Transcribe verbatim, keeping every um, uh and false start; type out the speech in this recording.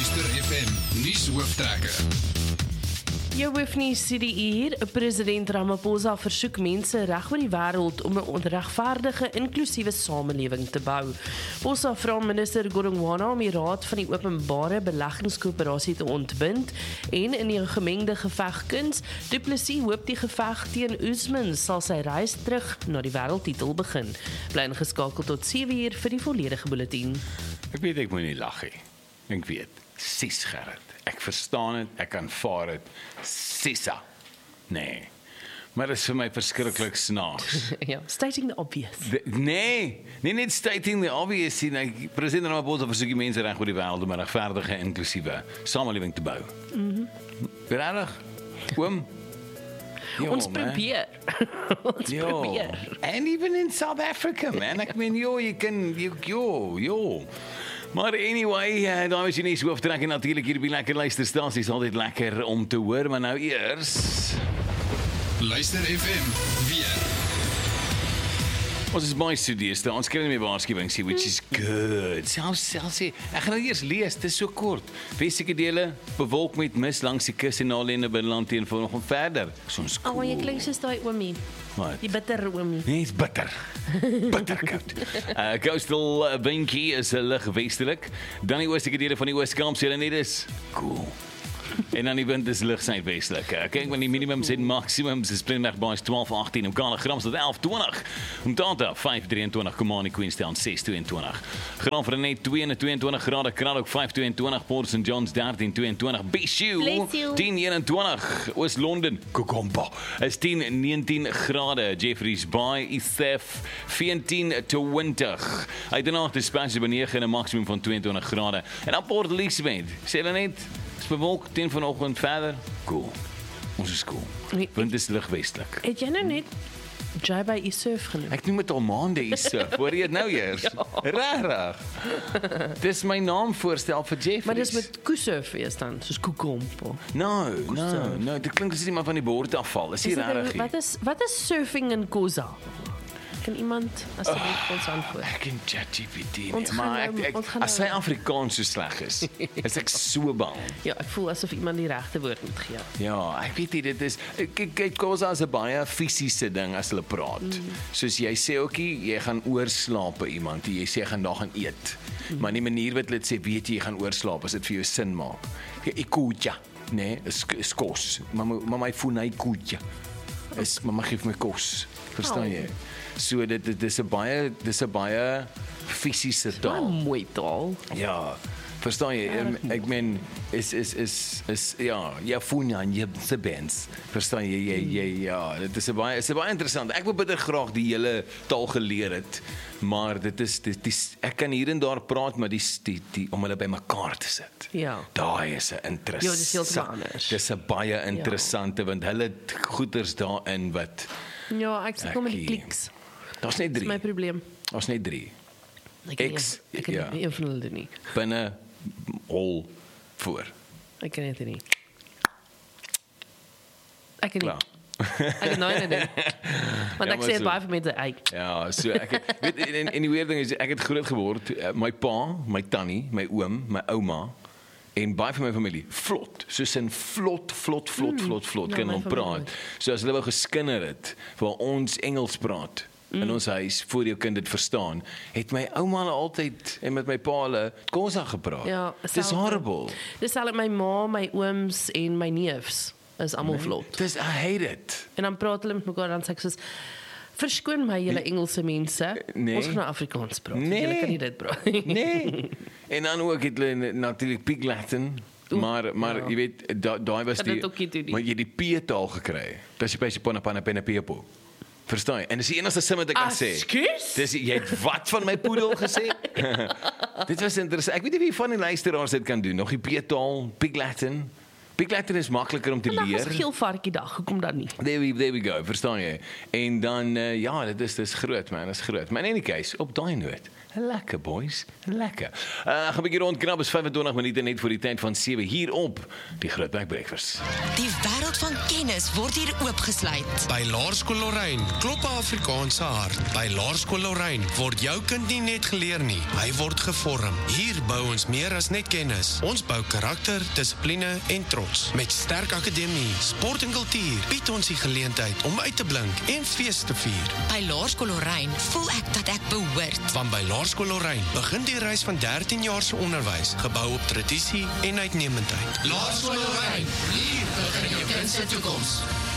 Luister F M nuushooftrekker. Jou hoofnuus sê die uur, president Ramaphosa versoek mense reg oor die wêreld om 'n regverdige, inklusiewe samelewing te bou. Posa vra minister Godongwana om die raad van die openbare beleggingskoöperasie te ontbind en in die gemengde geveg kuns, Du Plessis hoop die geveg teen Usman sal sy reis terug na die wêreldtitel begin. Bly ingeskakel tot sewe uur vir die volledige bulletin. Ek weet ek moet nie lag hê. Ek weet, sis Gerrit. Ek verstaan dit, ek aanvaar dit. Sissa. Nee. Maar dit is vir my verskriklik snaaks. Ja, stating the obvious. De, nee, nie net stating the obvious nie. Nee, president Ramaphosa versoek die mense reg oor die wêreld om 'n regverdige, inklusiewe samelewing te bou. Mhm. Regtig? Oom? Jo, Ons man. probeer. Ons Jo. probeer. And even in South Africa, man. Ek meen, jo, jy kan, jo, jo, jo. Maar anyway, uh, daar is jy nie so hooftrek en natuurlijk hier by Lekker Luisterstasie is altyd lekker om te hoor, maar nou eers... Luister F M weer. Ons is baie studees, daar ons kry nie meer waarskuwing sê, which is good. Selfs, selfs sê, ek gaan nou eers lees, dit is so kort. Westelike dele, bewolk met mis langs die kus en nalende binneland teen vanoggend verder. Soms Oh, cool. jy klink soos daai oomie. Wat? Die bitter oomie. Nee, is bitter. Bitterkoud. Uh, coastal uh, winkie is uh, lig westelik. Dan die oostelike dele van die Oos-Kaap sê net is cool. En dan die wind is lig suidwestelik. Uh, kyk maar die minimums en maximums is Springbok Boys twaalf agtien, Mkana Gramstad elf twintig, Umtata vyf drieëntwintig, Komani Queenstown ses tweeëntwintig, Graaff-Reinet twee tweeëntwintig grade, Krandouk vyf tweeëntwintig, Port Saint John's dertien tweeëntwintig, Bishou tien eenentwintig, Oos-London Kokomba is tien negentien grade, Jeffreys Bay Ethef veertien twintig, Uitenaard Dispatches by nege en 'n maksimum van tweeëntwintig grade, en dan Port Elizabeth sê hulle net bewolk teen vanoggend verder. Cool. Ons is cool. Wind is lig westelik. Het jy nou net Jai by Isurf genoem? Ek noem dit al maande Isurf. Hoor jy dit nou eers? Ja. Regtig. Dis my naamvoorstel vir Jeffrey. Maar dis met koesurf eers dan, soos koekompo. No, no, no, dit klink as iemand van die bord afval. Is nie regtig nie. Wat is wat is surfing in Kosa? Kan iemand asseblief ons antwoord? Ek en ChatGPT nie, Ons gaan maar ek, nou- ek, ons gaan as sy nou- Afrikaans so sleg is, is ek so bang. Ja, ek voel asof iemand die regte woord moet gee. Ja, ek weet nie, dit is kyk kyk Kosa is 'n baie fisiese ding as hulle praat. Mm. Soos jy sê ookie, jy gaan oorslaap by iemand, jy sê jy gaan daar gaan eet. Mm. Maar die manier wat hulle dit sê, weet jy, jy gaan oorslaap as dit vir jou sin maak. Ikuja, nee, is, is kos. Mamma mamma funai kuja. Is mamma gee vir my kos. Verstaan jy? So dit dit is 'n baie dis 'n baie fisiese Maar taal. mooi taal. Ja. Verstaan jy? Ek, ek meen is is is is ja, ja funya en jy se bands. Verstaan jy? Jy jy ja, dit is 'n baie is 'n baie interessant. Ek wou bitter graag die hele taal geleer het, maar dit is dit is ek kan hier en daar praat, maar die die, die om hulle bymekaar te sit. Ja. Daai is 'n interessant. Ja, dis heeltemal anders. Dis 'n baie interessante want hulle het goeters daarin wat Ja, ek sukkel met die Ekkie. kliks. daar's net Dis my drie. probleem. Daar's net drie. Ek kan X, nie- ek kan ja. nie een van hulle doen nie. Binne hol voor. Ek kan dit nie. Ek kan nie. Klaar. Ek kan nooit doen. Want Ja, ek maar sê so- baie vir mense, "Ey, Ja, so ek weet en, en die weird ding is ek het groot geword, uh, my pa, my tannie, my oom, my ouma en baie van my familie vlot, soos in vlot, vlot, vlot, vlot, vlot ja, kan my ons familie praat. ook. So as hulle wou geskinder het waar ons Engels praat in ons huis voor jou kind dit verstaan, het my ouma hulle altyd en met my pa hulle Xhosa gepraat. Ja, Dis selfde. horrible. Dis al my ma, my ooms en my neefs is almal vlot. Dis I hate it. En dan praat hulle met mekaar dan sê ek soos verskoon my julle Engelse mense. Nee. Ons gaan nou Afrikaans praat. Nee. Julle kan nie dit praat. Nee. En dan ook het hulle natuurlik Pig Latin, maar maar ja. jy weet da- daai was Kan die dit ook nie doen nie. maar jy het die P-taal gekry. Dis jy baie ponna panna penna pepo. Verstaan jy? En dis die enigste sin wat ek kan sê. Ekskuus? Dis jy het wat van my poedel gesê? Dit was interessant. Ek weet nie wie van die luisteraars dit kan doen. Nog die P-taal, Pig Latin. Piekletter is makliker om te Vandag leer. is geel varkie dag, hoekom dan nie? There we, there we go, verstaan jy? En dan, uh, ja, dit is, dit is groot man, dit is groot. Maar in any case, op daai noot, lekker boys, lekker. Uh, gaan bietjie rondknap, is vyfentwintig minute net voor die tyd van sewe hier op die Grootbek Breakfast. Die wêreld van kennis word hier oopgesluit. By Laerskool Lorraine klop 'n Afrikaanse hart. By Laerskool Lorraine word jou kind nie net geleer nie, hy word gevorm. Hier bou ons meer as net kennis. Ons bou karakter, dissipline en trots. Met sterk akademie, sport en kultuur bied ons die geleentheid om uit te blink en fees te vier. By Laerskool Lorraine voel ek dat ek behoort. Want by Laerskool Lorraine begin die reis van dertien jaar se onderwys, gebou op tradisie en uitnemendheid. Laerskool Lorraine, hier begin jou kind se toekoms.